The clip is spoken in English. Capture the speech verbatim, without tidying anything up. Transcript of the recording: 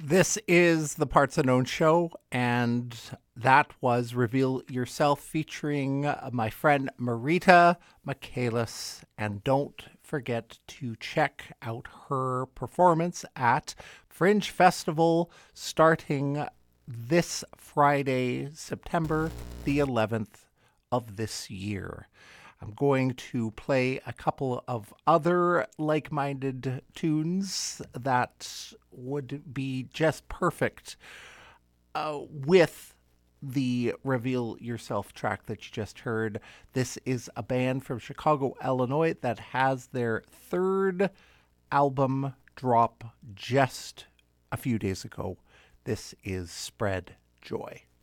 This is the Parts Unknown show, and that was Reveal Yourself featuring uh, my friend Marita Michaelis. And don't forget to check out her performance at Fringe Festival starting this Friday, September the eleventh of this year. I'm going to play a couple of other like minded tunes that would be just perfect uh, with the Reveal Yourself track that you just heard. This is a band from Chicago, Illinois that has their third album drop just a few days ago. This is Spread Joy.